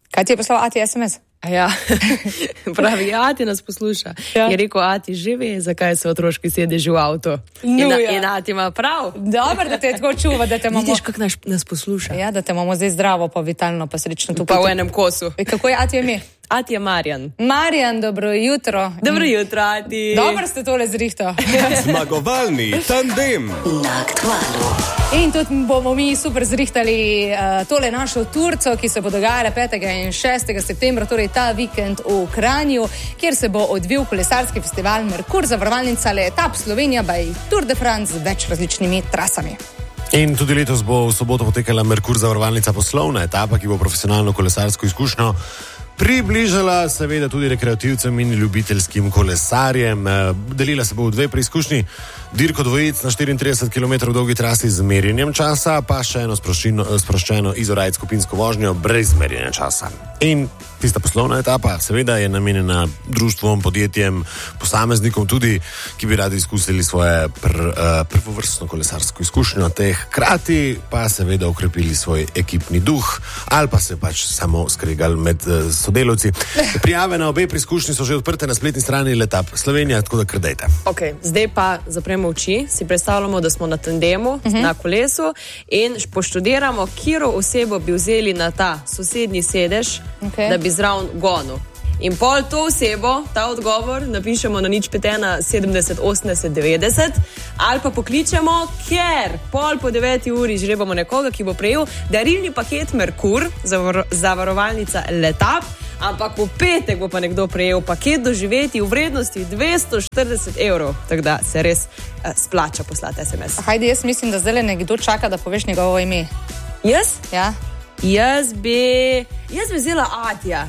Kaj ti je poslal Ati SMS? Ja, pravi, Ati nas posluša. Je rekel, Ati že ve, zakaj se otroški sedeži v avto. In Ati ima prav. Dobro, da te tako čuva, da te imamo... Vidiš, kako nas posluša. Ja, da te imamo zdaj zdravo, pa vitalno, pa srečno tu. Pa v enem kosu. Kako je Ati ime? Ati je Marjan. Marjan, dobro jutro. Dobro jutro, Ati. Dobro ste tole zrihto. Zmagovalni tandem. Na Aktualu. In tudi bomo mi super zrihtali tole našo turco, ki se bo dogajala 5. in 6. septembra, torej ta vikend v Kranju, kjer se bo odvil kolesarski festival Merkur, zavarovalnica Le Etap Slovenija by Tour de France z več različnimi trasami. In tudi letos bo v soboto potekala Merkur zavarovalnica poslovna etapa, ki bo profesionalno kolesarsko izkušnjo približala seveda tudi rekreativcem in ljubiteljskim kolesarjem. Delila se bo v 2 preizkušnji, dirko dvojic na 34 km dolgi trasi z merjenjem časa, pa še eno sproščeno izorajt skupinsko vožnjo brez merjenja časa. In tista poslovna etapa seveda je namenjena društvom, podjetjem, posameznikom tudi, ki bi radi izkusili svoje prvovrstno kolesarsko izkušnjo, te hkrati pa seveda ukrepili svoj ekipni duh ali pa se pač samo skregali med sodelavci. Prijave na obe preizkušnji so že odprte na spletni strani Le Etap Slovenija, tako da kar dajte. Ok, zdaj pa zapremo oči, si predstavljamo, da smo na tandemu, na kolesu in poštudiramo, katero osebo bi vzeli na ta sosednji sedež, da bi zraven gonil. In pol to osebo, ta odgovor, napišemo na 051 70 80 90 ali pa pokličemo, ker pol po 9 uri žrebamo nekoga, ki bo prejel darilni paket Merkur, zavarovalnica Le Etap, ampak v petek bo pa nekdo prejel paket doživeti v vrednosti 240 evrov. Tako da se res splača poslati SMS. Hajde, jaz mislim, da zdaj nekdo čaka, da poveš njegovo ime. Jaz? Ja. Jaz bi vzela Atija.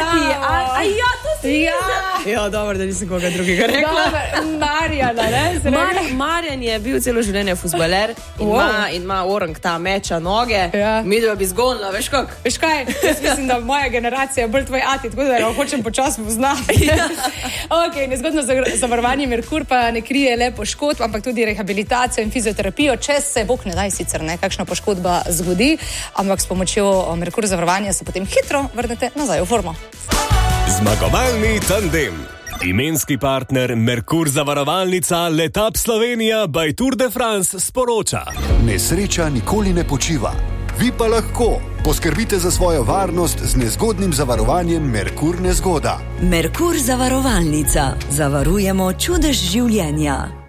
Ja, to si ja, dobro, da nisem koga drugega rekla. Marjana, ne? Marjan je bil celo življenje fuzbaler in ima orang ta meča noge. Mi da bi zgonila, veš kak? Veš kaj, jaz mislim, da moja generacija je bolj tvoj Ati, tako da ga hočem počasno poznati. Ok, nezgodno zavarovanje Merkur pa ne krije le poškodb, ampak tudi rehabilitacijo in fizioterapijo, če se, bog ne daj sicer, ne, kakšna poškodba zgodi, ampak s pomočjo Merkur zavarovanja se potem hitro vrnete nazaj v formo. Zmagovalni tandem. Imenski partner Merkur zavarovalnica Le Etap Slovenija by Tour de France sporoča. Nesreča nikoli ne počiva. Vi pa lahko poskrbite za svojo varnost z nezgodnim zavarovanjem Merkur Nezgoda. Merkur zavarovalnica. Zavarujemo čudež življenja.